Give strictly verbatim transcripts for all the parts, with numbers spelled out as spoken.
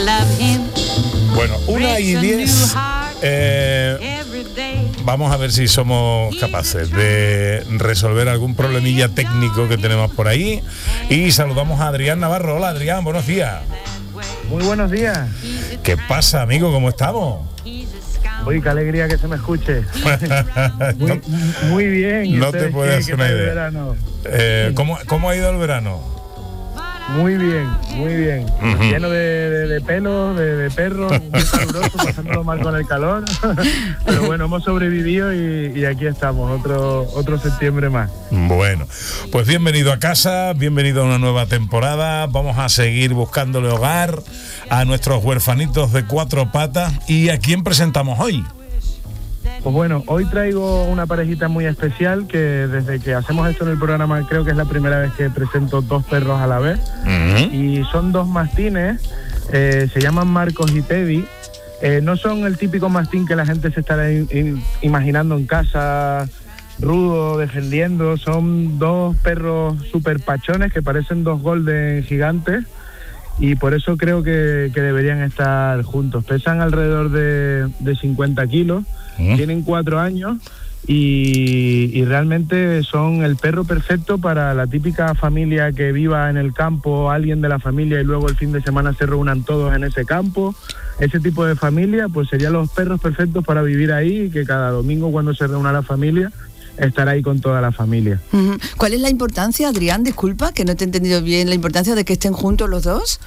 Bueno, una y diez. Eh, vamos a ver si somos capaces de resolver algún problemilla técnico que tenemos por ahí. Y saludamos a Adrián Navarro. Hola, Adrián, buenos días. Muy buenos días. ¿Qué pasa, amigo? ¿Cómo estamos? Uy, qué alegría que se me escuche. muy, no, muy bien. No te puedes hacer una idea. Eh, ¿cómo, ¿Cómo ha ido el verano? Muy bien, muy bien. Uh-huh. Lleno de, de, de pelos, de, de perros, muy caluroso, pasándolo mal con el calor. Pero bueno, hemos sobrevivido y, y aquí estamos, otro, otro septiembre más. Bueno, pues bienvenido a casa, bienvenido a una nueva temporada. Vamos a seguir buscándole hogar a nuestros huerfanitos de cuatro patas. ¿Y a quién presentamos hoy? Pues bueno, hoy traigo una parejita muy especial que desde que hacemos esto en el programa creo que es la primera vez que presento dos perros a la vez. Uh-huh. Y son dos mastines, eh, se llaman Marcos y Teddy. Eh, no son el típico mastín que la gente se estará in, in, imaginando en casa, rudo, defendiendo. Son dos perros súper pachones que parecen dos golden gigantes. Y por eso creo que, que deberían estar juntos. Pesan alrededor de, de cincuenta kilos. ¿Eh? Tienen cuatro años y, y realmente son el perro perfecto para la típica familia que viva en el campo, alguien de la familia y luego el fin de semana se reúnan todos en ese campo. Ese tipo de familia pues serían los perros perfectos para vivir ahí y que cada domingo cuando se reúna la familia estar ahí con toda la familia. Uh-huh. ¿Cuál es la importancia, Adrián? Disculpa, que no te he entendido bien, la importancia de que estén juntos los dos.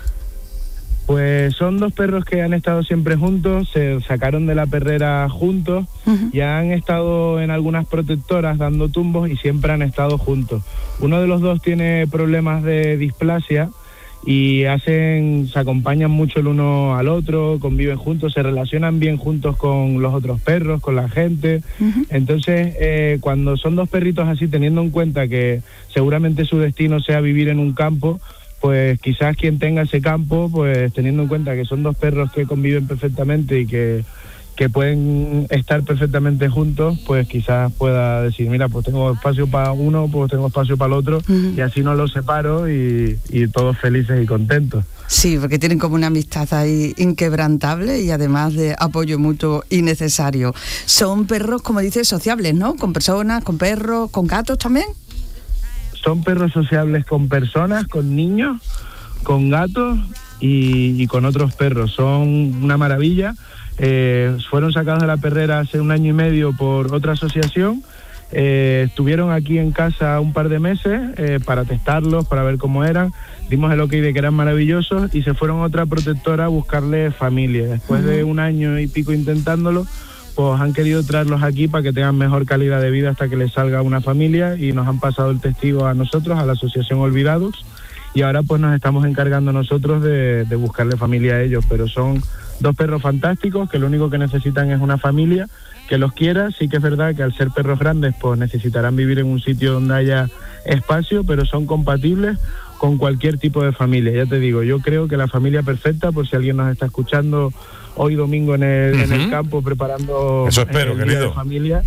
Pues son dos perros que han estado siempre juntos, se sacaron de la perrera juntos, uh-huh. y han estado en algunas protectoras dando tumbos y siempre han estado juntos. Uno de los dos tiene problemas de displasia y hacen, se acompañan mucho el uno al otro, conviven juntos, se relacionan bien juntos con los otros perros, con la gente. Uh-huh. Entonces, eh, cuando son dos perritos así, teniendo en cuenta que seguramente su destino sea vivir en un campo, pues quizás quien tenga ese campo, pues teniendo en cuenta que son dos perros que conviven perfectamente y que, que pueden estar perfectamente juntos, pues quizás pueda decir, mira, pues tengo espacio para uno, pues tengo espacio para el otro, uh-huh. y así no los separo y, y todos felices y contentos. Sí, porque tienen como una amistad ahí inquebrantable y además de apoyo mutuo y necesario. Son perros, como dices, sociables, ¿no? Con personas, con perros, con gatos también. Son perros sociables con personas, con niños, con gatos y, y con otros perros. Son una maravilla. Eh, fueron sacados de la perrera hace un año y medio por otra asociación. Eh, estuvieron aquí en casa un par de meses eh, para testarlos, para ver cómo eran. Dimos el ok de que eran maravillosos y se fueron a otra protectora a buscarle familia. Después uh-huh. de un año y pico intentándolo, pues han querido traerlos aquí para que tengan mejor calidad de vida hasta que les salga una familia y nos han pasado el testigo a nosotros, a la asociación Olvidados, y ahora pues nos estamos encargando nosotros de, de buscarle familia a ellos, pero son dos perros fantásticos que lo único que necesitan es una familia que los quiera. Sí que es verdad que al ser perros grandes pues necesitarán vivir en un sitio donde haya espacio, pero son compatibles con cualquier tipo de familia. Ya te digo, yo creo que la familia perfecta, por si alguien nos está escuchando hoy domingo en el, uh-huh. en el campo preparando eso espero, el día querido. de familia,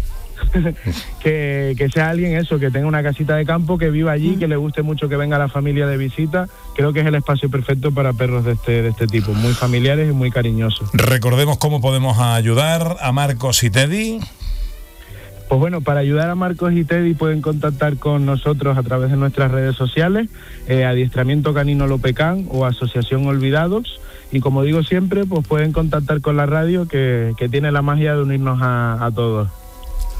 que, que sea alguien eso, que tenga una casita de campo, que viva allí, uh-huh. que le guste mucho que venga la familia de visita. Creo que es el espacio perfecto para perros de este, de este tipo, muy familiares y muy cariñosos. Recordemos cómo podemos ayudar a Marcos y Teddy. Pues bueno, para ayudar a Marcos y Teddy pueden contactar con nosotros a través de nuestras redes sociales, eh, Adiestramiento Canino Lopecán o Asociación Olvidados. Y como digo siempre, pues pueden contactar con la radio que, que tiene la magia de unirnos a, a todos.